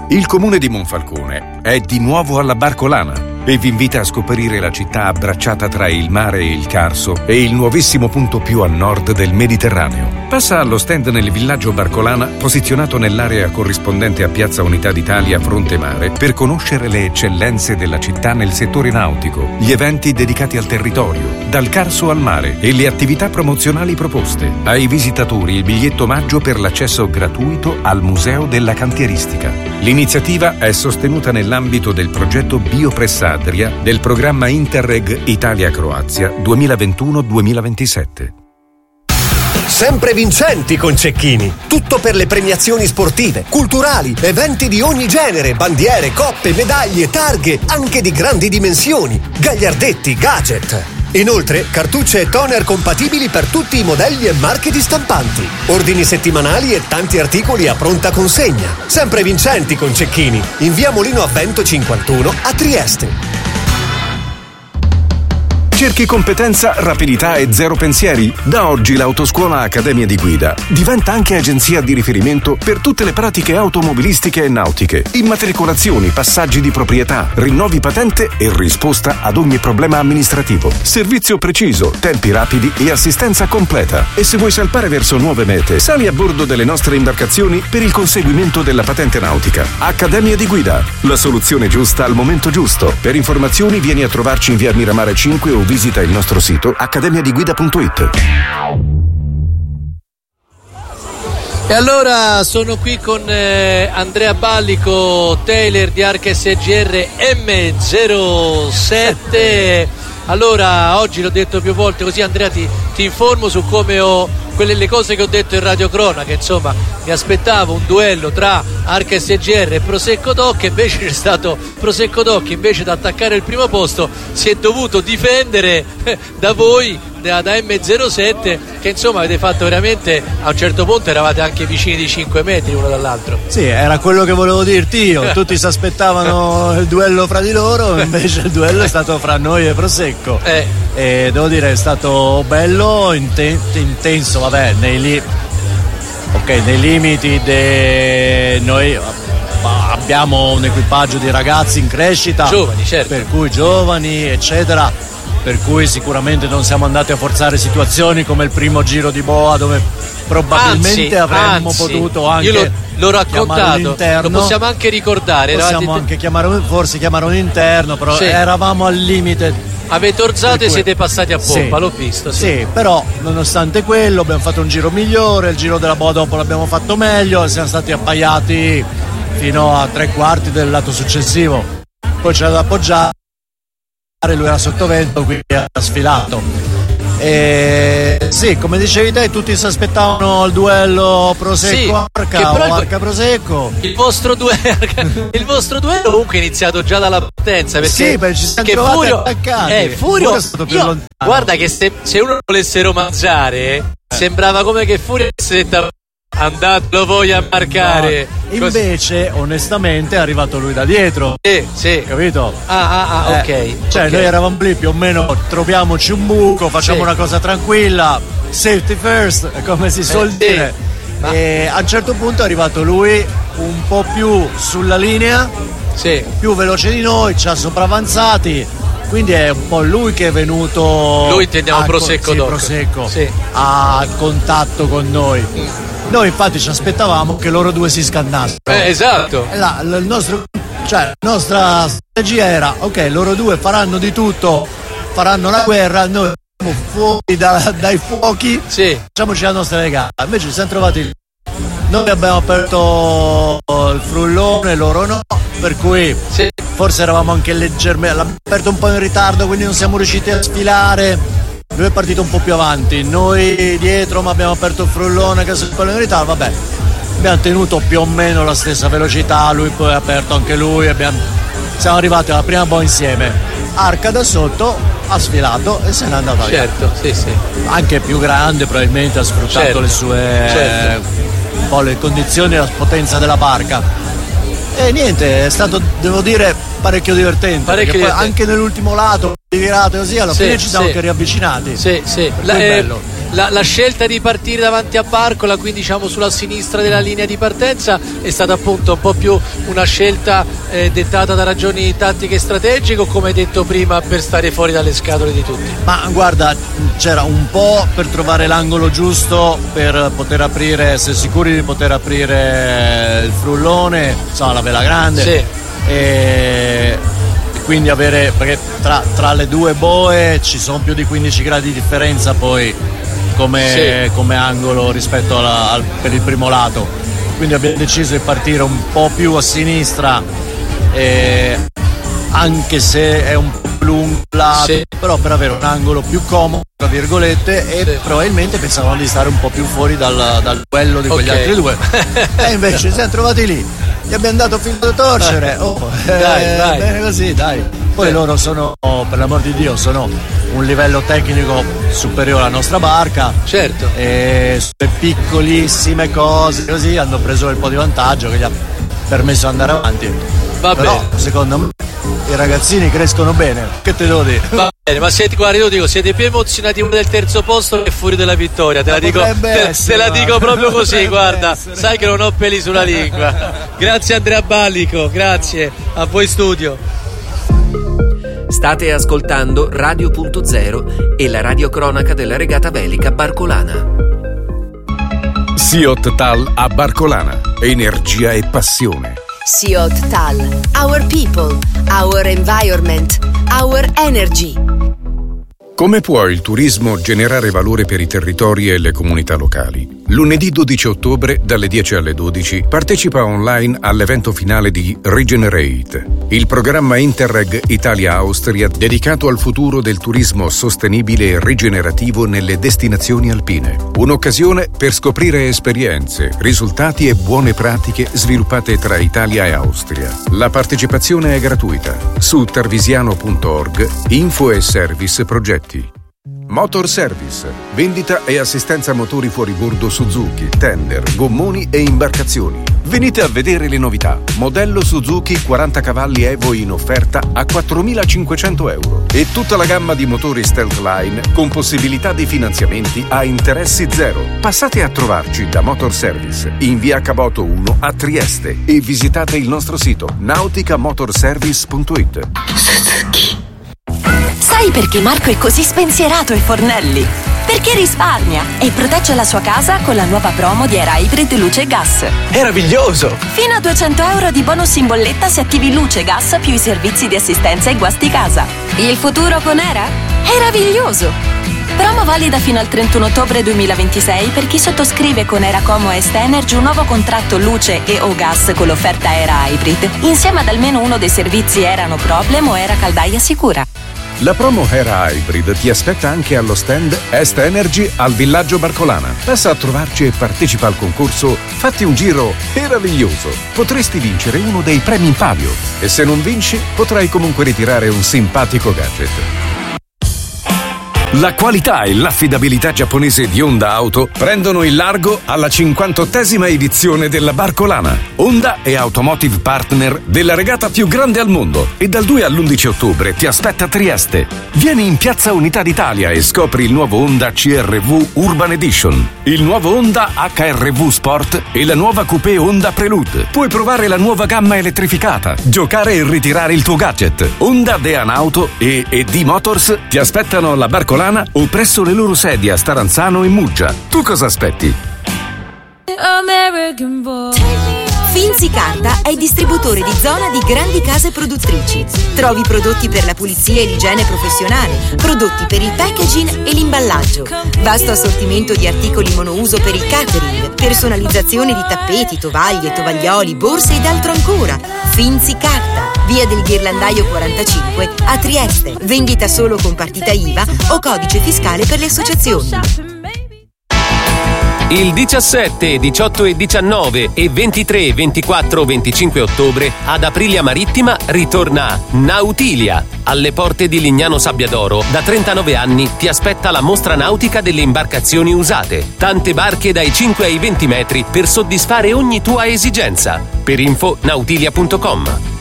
Il comune di Monfalcone è di nuovo alla Barcolana e vi invita a scoprire la città abbracciata tra il mare e il Carso e il nuovissimo punto più a nord del Mediterraneo. Passa allo stand nel villaggio Barcolana, posizionato nell'area corrispondente a Piazza Unità d'Italia Fronte Mare, per conoscere le eccellenze della città nel settore nautico, gli eventi dedicati al territorio, dal Carso al mare e le attività promozionali proposte. Ai visitatori il biglietto omaggio per l'accesso gratuito al Museo della Cantieristica. L'iniziativa è sostenuta nell'ambito del progetto Biopress Adria del programma Interreg Italia-Croazia 2021-2027. Sempre vincenti con Cecchini. Tutto per le premiazioni sportive, culturali, eventi di ogni genere, bandiere, coppe, medaglie, targhe, anche di grandi dimensioni, gagliardetti, gadget. Inoltre, cartucce e toner compatibili per tutti i modelli e marche di stampanti. Ordini settimanali e tanti articoli a pronta consegna. Sempre vincenti con Cecchini. In via Molino a Vento 51 a Trieste. Cerchi competenza, rapidità e zero pensieri? Da oggi l'Autoscuola Accademia di Guida diventa anche agenzia di riferimento per tutte le pratiche automobilistiche e nautiche, immatricolazioni, passaggi di proprietà, rinnovi patente e risposta ad ogni problema amministrativo. Servizio preciso, tempi rapidi e assistenza completa. E se vuoi salpare verso nuove mete, sali a bordo delle nostre imbarcazioni per il conseguimento della patente nautica. Accademia di Guida, la soluzione giusta al momento giusto. Per informazioni vieni a trovarci in via Miramare 5 o visita il nostro sito accademiadigguida.it. E allora sono qui con Andrea Ballico, Taylor di Arca SGR M07. Allora, oggi l'ho detto più volte, così Andrea ti informo su come le cose che ho detto in radiocronaca. Insomma, mi aspettavo un duello tra Arca SGR e Prosecco Doc, invece c'è stato Prosecco Doc, invece di attaccare il primo posto si è dovuto difendere da voi, da M07, che insomma avete fatto veramente, a un certo punto eravate anche vicini di 5 metri uno dall'altro. Sì, era quello che volevo dirti io. Tutti si aspettavano il duello fra di loro, invece il duello è stato fra noi e Prosecco. E devo dire, è stato bello, intenso, vabbè, nei limiti noi abbiamo un equipaggio di ragazzi in crescita, giovani, certo, per cui giovani, eccetera, per cui sicuramente non siamo andati a forzare situazioni come il primo giro di boa, dove probabilmente avremmo potuto anche, io l'ho raccontato, lo possiamo anche ricordare, possiamo anche chiamare un interno, però sì, eravamo al limite. Avete orzato e siete passati a pompa, sì, l'ho visto. Sì, però nonostante quello abbiamo fatto un giro migliore, il giro della boa dopo l'abbiamo fatto meglio, siamo stati appaiati fino a 3/4 del lato successivo, poi c'era da appoggiare, lui era sottovento, quindi ha sfilato. E sì, come dicevi te, tutti si aspettavano il duello Prosecco Arca o Arca Prosecco. Il vostro duello comunque è iniziato già dalla partenza, perché sì, ci siamo trovati attaccati. Furio è stato più lontano. Guarda che se uno volesse romanzare, sembrava come che Furio avesse detto andatelo voi a marcare. No, invece onestamente è arrivato lui da dietro. Sì, capito? Ok. Cioè okay, noi eravamo lì più o meno, troviamoci un buco, facciamo una cosa tranquilla, safety first, come si suol dire. E a un certo punto è arrivato lui un po' più sulla linea, più veloce di noi, ci ha sopravanzati, quindi è un po' lui che è venuto. Lui intendiamo Prosecco Doc. Prosecco, a contatto con noi. Noi infatti ci aspettavamo che loro due si scannassero. Esatto. La nostra strategia era: ok, loro due faranno di tutto, faranno la guerra, noi siamo fuori dai fuochi, facciamoci la nostra regata. Invece ci siamo trovati, noi abbiamo aperto il frullone, loro no, per cui forse eravamo anche leggermente, l'abbiamo aperto un po' in ritardo, quindi non siamo riusciti a sfilare. Lui è partito un po' più avanti, noi dietro, ma abbiamo aperto il frullone che è un po' in ritardo, vabbè, abbiamo tenuto più o meno la stessa velocità, lui poi ha aperto anche lui, siamo arrivati alla prima boa insieme. Arca da sotto ha sfilato e se n'è andato via. Certo, sì. Anche più grande, probabilmente ha sfruttato le sue un po' le condizioni e la potenza della barca. E niente, è stato, devo dire, parecchio divertente. Anche nell'ultimo lato, di virate così, alla fine ci siamo anche riavvicinati. Sì. Bello. La scelta di partire davanti a Barcola, quindi diciamo sulla sinistra della linea di partenza, è stata appunto un po' più una scelta dettata da ragioni tattiche e strategiche, o come hai detto prima per stare fuori dalle scatole di tutti? Ma guarda, c'era un po' per trovare l'angolo giusto per poter aprire, essere sicuri di poter aprire il frullone, insomma la vela grande, e quindi avere, perché tra le due boe ci sono più di 15 gradi di differenza poi come angolo rispetto per il primo lato, quindi abbiamo deciso di partire un po' più a sinistra, anche se è un po' lungo, però per avere un angolo più comodo tra virgolette, e probabilmente pensavamo di stare un po' più fuori dal duello di quegli altri due, e invece siamo trovati lì, gli abbiamo dato filo da torcere. Dai. Bene così, dai. Poi loro sono, per l'amor di Dio, sono un livello tecnico superiore alla nostra barca, certo, e sulle piccolissime cose così hanno preso il po' di vantaggio che gli ha permesso di andare avanti. Però secondo me i ragazzini crescono bene, che te devo dire? Va bene, ma siete più emozionati uno del terzo posto che fuori della vittoria, te la dico proprio così, guarda, sai che non ho peli sulla lingua. Grazie Andrea Ballico, grazie a voi studio. State ascoltando Radio.0 e la radiocronaca della regata velica Barcolana. Siot Tal a Barcolana, energia e passione. Siot Tal, our people, our environment, our energy. Come può il turismo generare valore per i territori e le comunità locali? Lunedì 12 ottobre, dalle 10 alle 12, partecipa online all'evento finale di Regenerate, il programma Interreg Italia-Austria dedicato al futuro del turismo sostenibile e rigenerativo nelle destinazioni alpine. Un'occasione per scoprire esperienze, risultati e buone pratiche sviluppate tra Italia e Austria. La partecipazione è gratuita. Su tarvisiano.org, info e service progetti. Motor Service, vendita e assistenza motori fuoribordo Suzuki, tender, gommoni e imbarcazioni. Venite a vedere le novità. Modello Suzuki 40 cavalli Evo in offerta a 4.500 euro e tutta la gamma di motori Stealth Line con possibilità di finanziamenti a interessi zero. Passate a trovarci da Motor Service in via Caboto 1 a Trieste e visitate il nostro sito nauticamotorservice.it. Sai perché Marco è così spensierato ai fornelli? Perché risparmia e protegge la sua casa con la nuova promo di Era Hybrid Luce e Gas. Meraviglioso! Fino a 200 euro di bonus in bolletta se attivi luce e gas più i servizi di assistenza e guasti casa. Il futuro con Era? Meraviglioso! Promo valida fino al 31 ottobre 2026 per chi sottoscrive con Eracomo Est Energy un nuovo contratto luce e o gas con l'offerta Era Hybrid, insieme ad almeno uno dei servizi Era No Problem o Era Caldaia Sicura. La promo Era Hybrid ti aspetta anche allo stand Est Energy al Villaggio Barcolana. Passa a trovarci e partecipa al concorso Fatti un giro meraviglioso. Potresti vincere uno dei premi in palio e se non vinci potrai comunque ritirare un simpatico gadget. La qualità e l'affidabilità giapponese di Honda Auto prendono il largo alla 58esima edizione della Barcolana. Honda è automotive partner della regata più grande al mondo e dal 2 all'11 ottobre ti aspetta a Trieste. Vieni in Piazza Unità d'Italia e scopri il nuovo Honda CR-V Urban Edition, il nuovo Honda HR-V Sport e la nuova coupé Honda Prelude. Puoi provare la nuova gamma elettrificata, giocare e ritirare il tuo gadget. Honda Dean Auto e ED Motors ti aspettano alla Barcolana o presso le loro sedi a Staranzano e Muggia. Tu cosa aspetti? Finzi Carta è distributore di zona di grandi case produttrici. Trovi prodotti per la pulizia e l'igiene professionale, prodotti per il packaging e l'imballaggio, vasto assortimento di articoli monouso per il catering, personalizzazione di tappeti, tovaglie, tovaglioli, borse ed altro ancora. Finzi Carta, via del Ghirlandaio 45 a Trieste. Vendita solo con partita IVA o codice fiscale per le associazioni. Il 17, 18 e 19 e 23, 24, 25 ottobre ad Aprilia Marittima ritorna Nautilia. Alle porte di Lignano Sabbiadoro da 39 anni ti aspetta la mostra nautica delle imbarcazioni usate. Tante barche dai 5 ai 20 metri per soddisfare ogni tua esigenza. Per info nautilia.com.